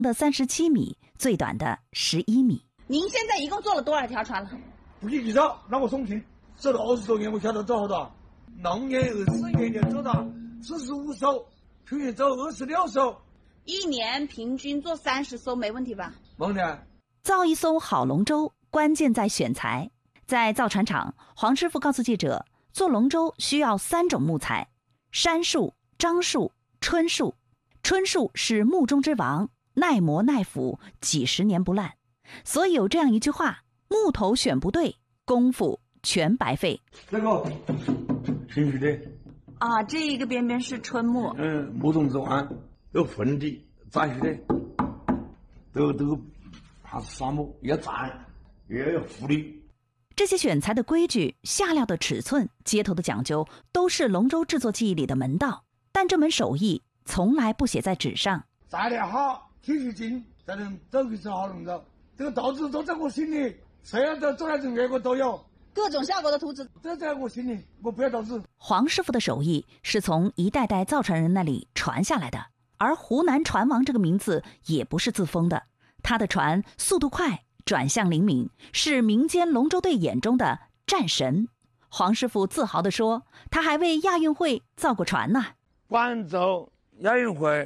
的37米，最短的11米。 您现在一共坐了多少条船了？ 不计其数，那我送钱。走了20多年，我晓得走好多。龙年24年就走了45艘，去年走26艘。 一年平均做30艘没问题吧？ 没问题。 造一艘好龙舟，关键在选材。在造船厂，黄师傅告诉记者，做龙舟需要3种木材：杉树、樟树、椿树。椿树是木中之王，耐磨耐腐，几十年不烂。所以有这样一句话：木头选不对，功夫全白费。 这个新的啊，这一个边边是椿木， 木中之王，有缝的，展起的，都它是杉木，要展，也有浮力。 这些选材的规矩、下料的尺寸、接头的讲究，都是龙舟制作技艺里的门道。但这门手艺从来不写在纸上。 材料好，体积精，才能走一艘好龙舟。这个图纸都在我心里，谁要做来整个我都有。 各种效果的图纸都在我心里，我不要图纸。 黄师傅的手艺是从一代代造船人那里传下来的，而湖南船王这个名字也不是自封的。他的船速度快，转向灵敏，是民间龙舟队眼中的战神。黄师傅自豪地说，他还为亚运会造过船呢。 广州亚运会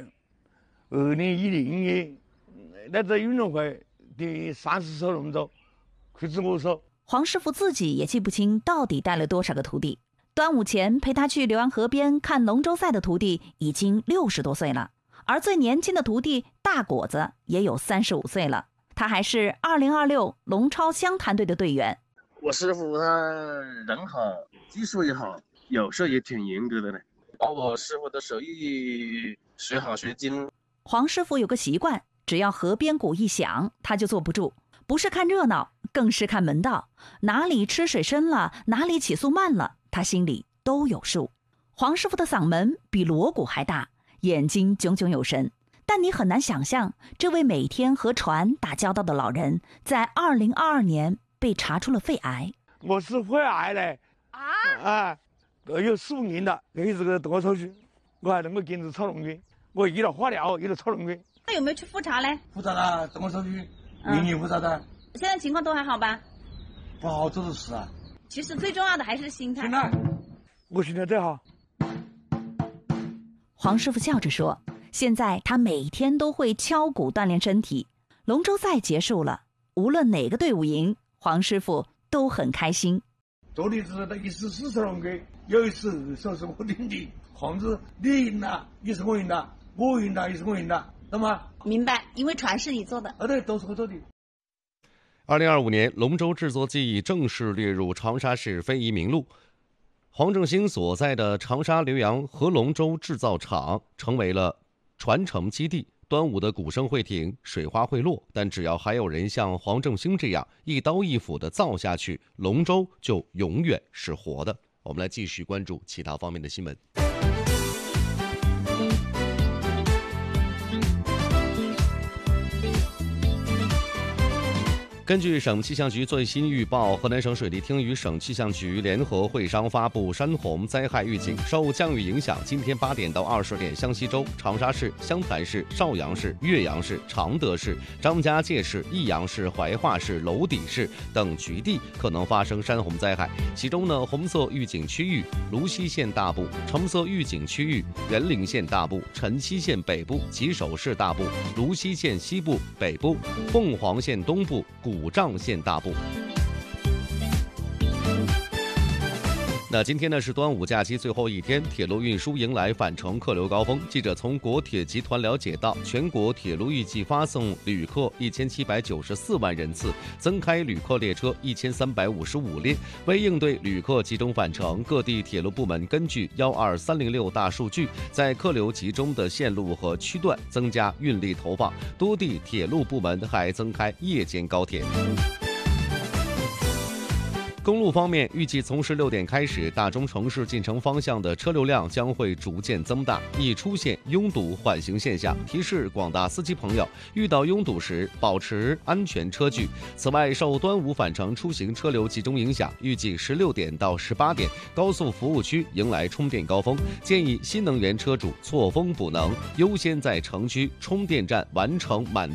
2010年那个运动会的30艘龙舟亏是我手。 黄师傅自己也记不清到底带了多少个徒弟。端午前陪他去浏阳河边看龙舟赛的徒弟已经60多岁了，而最年轻的徒弟大果子也有35岁了。他还是2026龙超湘潭队的队员。 我师傅他人好，技术也好，有时候也挺严格的呢，把我师傅的手艺学好学精。 黄师傅有个习惯，只要河边鼓一响，他就坐不住，不是看热闹，更是看门道。哪里吃水深了，哪里起速慢了，他心里都有数。黄师傅的嗓门比锣鼓还大，眼睛炯炯有神。但你很难想象，这位每天和船打交道的老人，在2022年被查出了肺癌。 我是肺癌嘞有4、5年了，一直给动手术，我还能够坚持操龙圈。我一路化疗，一路操龙圈。 那有没有去复查嘞？ 复查了，动手术，明年复查的。 现在情况都还好吧？ 不好做的事啊。 其实最重要的还是心态。 心态，我心态最好。 黄师傅笑着说，现在他每天都会敲鼓锻炼身体。龙舟赛结束了，无论哪个队伍赢，黄师傅都很开心。 昨天是的14艘龙龟，有一次说是我领的，黄子你赢了也是我赢的，我赢了也是我赢的，懂吗？ 明白，因为船是你做的。 对，都是我做的。 2025年，龙舟制作技艺正式列入长沙市非遗名录。黄正兴所在的长沙浏阳河龙舟制造厂成为了传承基地。端午的鼓声会停，水花会落，但只要还有人像黄正兴这样一刀一斧地造下去，龙舟就永远是活的。我们来继续关注其他方面的新闻。根据省气象局最新预报，河南省水利厅与省气象局联合会商发布山洪灾害预警。受降雨影响，今天8点到20点，湘西州、长沙市、湘潭市、邵阳市、岳阳市、常德市、张家界市、益阳市、怀化市、娄底市等局地可能发生山洪灾害。其中呢，红色预警区域泸溪县大部，橙色预警区域仁陵县大部、辰溪县北部、吉首市大部、泸溪县西部、北部、凤凰县东部、古丈县大部。那今天呢是端午假期最后一天，铁路运输迎来返程客流高峰。记者从国铁集团了解到，全国铁路预计发送旅客1794万人次，增开旅客列车1355列。为应对旅客集中返程，各地铁路部门根据12306大数据，在客流集中的线路和区段增加运力投放，多地铁路部门还增开夜间高铁。 公路方面，预计从16点开始，大中城市进城方向的车流量将会逐渐增大，易出现拥堵缓行现象。提示广大司机朋友，遇到拥堵时保持安全车距。此外，受端午返程出行车流集中影响，预计16点到18点，高速服务区迎来充电高峰，建议新能源车主错峰补能，优先在城区充电站完成满